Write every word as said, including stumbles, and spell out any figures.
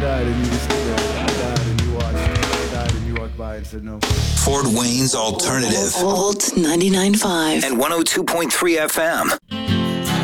died and you just stood there. I died and you watched. I died and you walked by and said no. Fort Wayne's Alternative. Alt ninety-nine point five. And one oh two point three F M.